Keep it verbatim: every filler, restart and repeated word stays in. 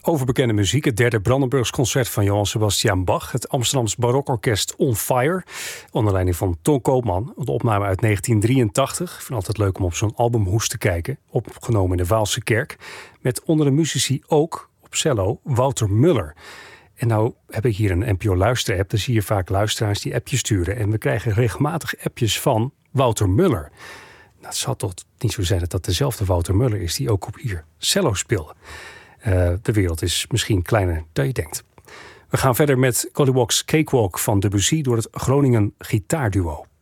overbekende muziek. Het derde Brandenburgs concert van Johann Sebastian Bach. Het Amsterdams barokorkest On Fire. Onder leiding van Ton Koopman. De opname uit negentien drieëntachtig. Ik vind het altijd leuk om op zo'n albumhoes te kijken. Opgenomen in de Waalse Kerk. Met onder de muzici ook op cello Wouter Muller. En nou heb ik hier een N P O luisterapp. Dan zie je vaak luisteraars die appjes sturen. En we krijgen regelmatig appjes van Wouter Muller. Nou, het zal toch niet zo zijn dat dat dezelfde Wouter Muller is die ook op hier cello speelde. Uh, de wereld is misschien kleiner dan je denkt. We gaan verder met Gollywog's Cakewalk van Debussy door het Groningen gitaarduo.